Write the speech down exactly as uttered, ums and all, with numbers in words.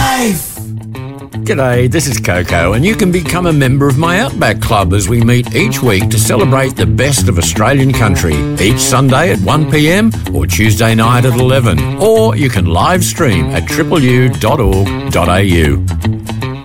life. G'day, this is Coco, and you can become a member of my Outback Club as we meet each week to celebrate the best of Australian country, each Sunday at one p m or Tuesday night at eleven. Or you can live stream at triple u dot org dot a u.